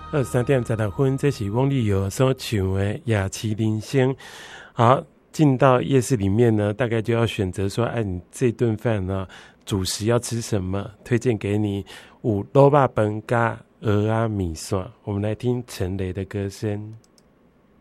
23:16，这是翁立友所唱的《夜市人生》。好，进到夜市里面呢，大概就要选择说，哎，你这顿饭呢，主食要吃什么？推荐给你有萝卜饭加蚵仔米线。我们来听陈雷的歌声。